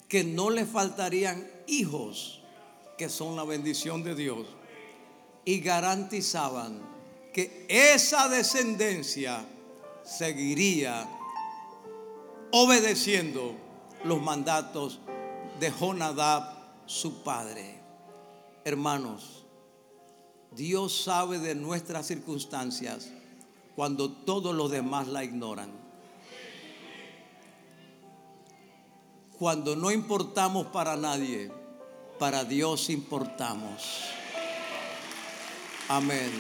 que no le faltarían hijos, que son la bendición de Dios, y garantizaban que esa descendencia seguiría obedeciendo los mandatos de Jonadab, su padre. Hermanos, Dios sabe de nuestras circunstancias cuando todos los demás la ignoran. Cuando no importamos para nadie, para Dios importamos. Amén.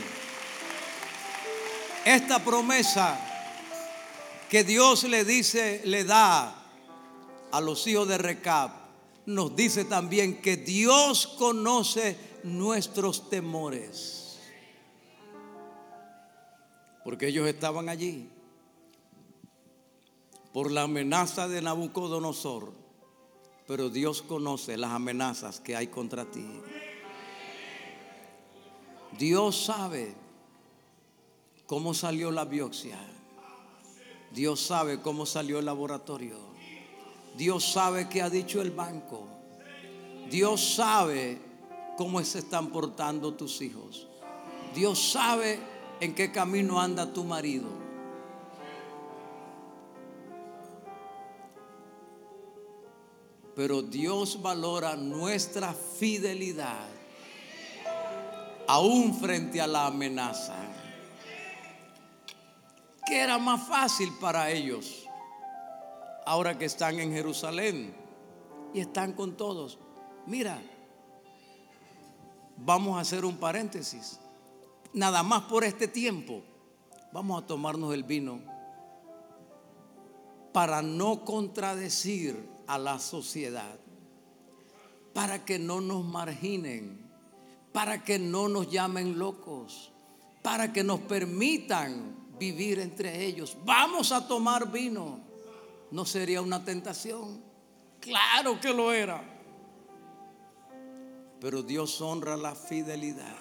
Esta promesa que Dios le da a los hijos de Recab, nos dice también que Dios conoce nuestros temores. Porque ellos estaban allí por la amenaza de Nabucodonosor, pero Dios conoce las amenazas que hay contra ti. Dios sabe cómo salió la biopsia. Dios sabe cómo salió el laboratorio. Dios sabe qué ha dicho el banco. Dios sabe cómo se están portando tus hijos. Dios sabe en qué camino anda tu marido. Pero Dios valora nuestra fidelidad aún frente a la amenaza. ¿Qué era más fácil para ellos ahora que están en Jerusalén y están con todos? Mira, vamos a hacer un paréntesis. Nada más por este tiempo vamos a tomarnos el vino para no contradecir a la sociedad, para que no nos marginen, para que no nos llamen locos, para que nos permitan vivir entre ellos. Vamos a tomar vino. ¿No sería una tentación? Claro que lo era. Pero Dios honra la fidelidad.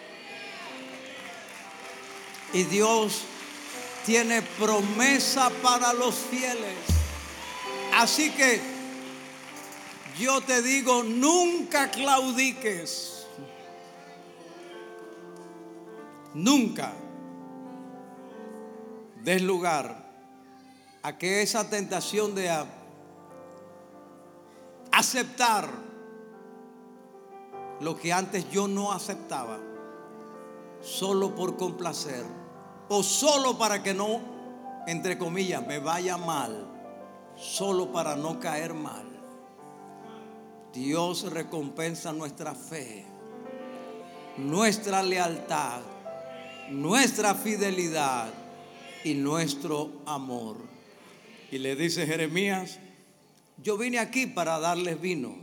Y Dios tiene promesa para los fieles. Así que yo te digo, nunca claudiques. Nunca des lugar a que esa tentación de aceptar lo que antes yo no aceptaba, solo por complacer o solo para que no, entre comillas, me vaya mal, solo para no caer mal. Dios recompensa nuestra fe, nuestra lealtad, nuestra fidelidad y nuestro amor. Y le dice Jeremías: yo vine aquí para darles vino.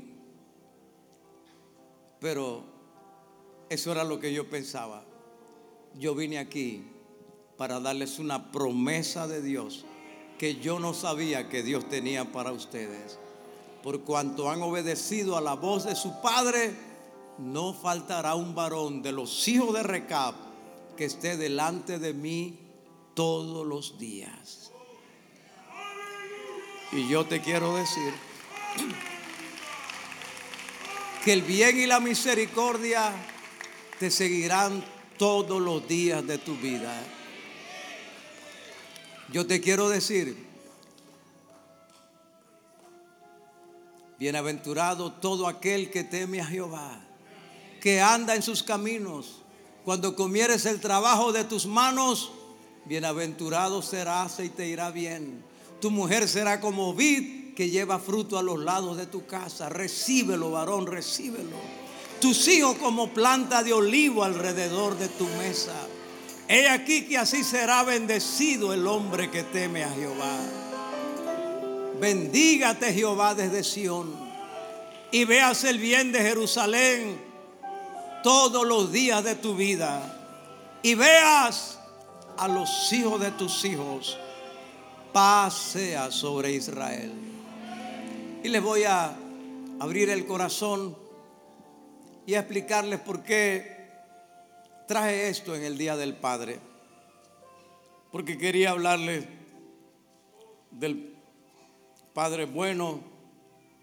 Pero eso era lo que yo pensaba. Yo vine aquí para darles una promesa de Dios que yo no sabía que Dios tenía para ustedes. Por cuanto han obedecido a la voz de su padre, no faltará un varón de los hijos de Recab que esté delante de mí todos los días. Y yo te quiero decir que el bien y la misericordia te seguirán todos los días de tu vida. Yo te quiero decir, bienaventurado todo aquel que teme a Jehová, que anda en sus caminos. Cuando comieres el trabajo de tus manos, bienaventurado serás y te irá bien. Tu mujer será como vid que lleva fruto a los lados de tu casa. Recíbelo, varón, recíbelo. Tus hijos como planta de olivo alrededor de tu mesa. He aquí que así será bendecido el hombre que teme a Jehová. Bendígate Jehová desde Sión y veas el bien de Jerusalén todos los días de tu vida, y veas a los hijos de tus hijos. Paz sea sobre Israel. Y les voy a abrir el corazón y a explicarles por qué traje esto en el Día del Padre. Porque quería hablarles del Padre bueno,